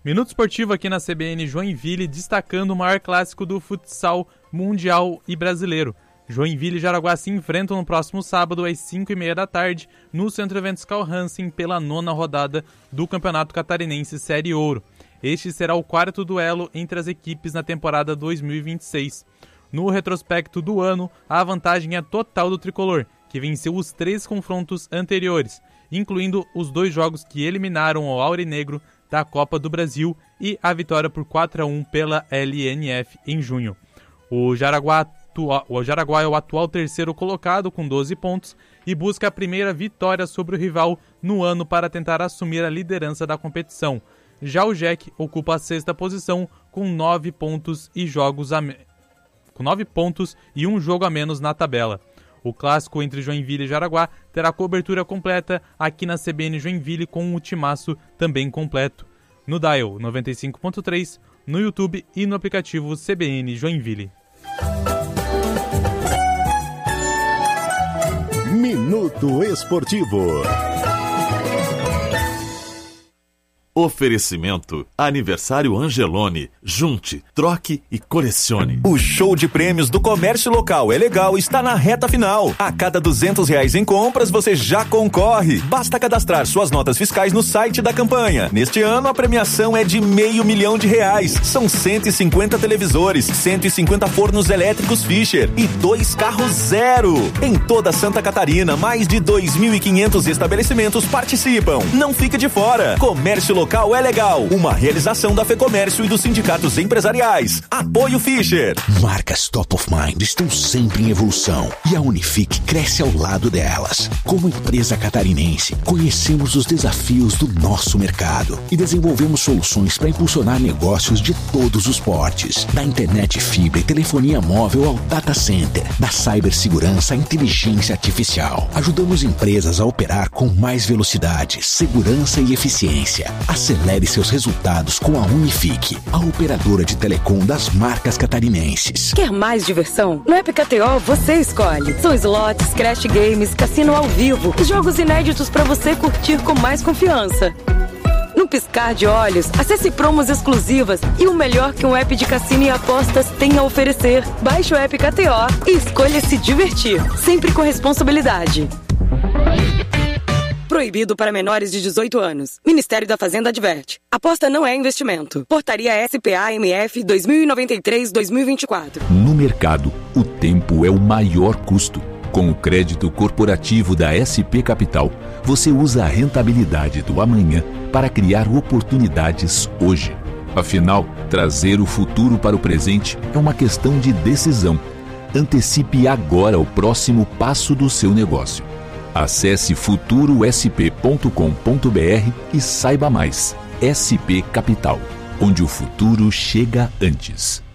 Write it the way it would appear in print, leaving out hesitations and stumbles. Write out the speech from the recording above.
Minuto Esportivo aqui na CBN Joinville, destacando o maior clássico do futsal mundial e brasileiro. Joinville e Jaraguá se enfrentam no próximo sábado às 5h30 da tarde no Centro Eventos Carl Hansen pela 9ª rodada do Campeonato Catarinense Série Ouro. Este será o 4º duelo entre as equipes na temporada 2026. No retrospecto do ano, a vantagem é total do tricolor, que venceu os 3 confrontos anteriores, incluindo os 2 jogos que eliminaram o Aurinegro da Copa do Brasil e a vitória por 4-1 pela LNF em junho. O Jaraguá é o atual terceiro colocado com 12 pontos e busca a primeira vitória sobre o rival no ano para tentar assumir a liderança da competição. Já o Jack ocupa a 6ª posição com 9 pontos e 1 jogo a menos na tabela. O clássico entre Joinville e Jaraguá terá cobertura completa aqui na CBN Joinville com um timaço também completo. No Dial 95.3, no YouTube e no aplicativo CBN Joinville. Minuto Esportivo. Oferecimento Aniversário Angelone. Junte, troque e colecione. O show de prêmios do comércio local é legal, está na reta final. A cada R$200 em compras, você já concorre. Basta cadastrar suas notas fiscais no site da campanha. Neste ano, a premiação é de R$500 mil. São 150 televisores, 150 fornos elétricos Fischer e 2 carros zero. Em toda Santa Catarina, mais de 2.500 estabelecimentos participam. Não fique de fora. Comércio local é legal. Uma realização da FEComércio e dos sindicatos empresariais. Apoio Fischer. Marcas top of mind estão sempre em evolução e a Unifique cresce ao lado delas. Como empresa catarinense, conhecemos os desafios do nosso mercado e desenvolvemos soluções para impulsionar negócios de todos os portes. Da internet fibra e telefonia móvel ao data center, da cibersegurança à inteligência artificial. Ajudamos empresas a operar com mais velocidade, segurança e eficiência. Acelere seus resultados com a Unifique, a operadora de telecom das marcas catarinenses. Quer mais diversão? No App KTO você escolhe. São slots, crash games, cassino ao vivo, jogos inéditos para você curtir com mais confiança. No piscar de olhos, acesse promos exclusivas e o melhor que um app de cassino e apostas tem a oferecer. Baixe o App KTO e escolha se divertir, sempre com responsabilidade. Proibido para menores de 18 anos. Ministério da Fazenda adverte. Aposta não é investimento. Portaria SPA-MF 2093-2024. No mercado, o tempo é o maior custo. Com o crédito corporativo da SP Capital, você usa a rentabilidade do amanhã para criar oportunidades hoje. Afinal, trazer o futuro para o presente é uma questão de decisão. Antecipe agora o próximo passo do seu negócio. Acesse futurosp.com.br e saiba mais. SP Capital, onde o futuro chega antes.